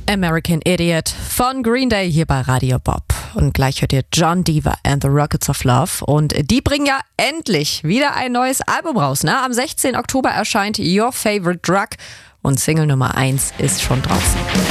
American Idiot von Green Day hier bei Radio Bob. Und gleich hört ihr John Deaver and the Rockets of Love. Und die bringen ja endlich wieder ein neues Album raus. Ne? Am 16. Oktober erscheint Your Favorite Drug und Single Nummer 1 ist schon draußen.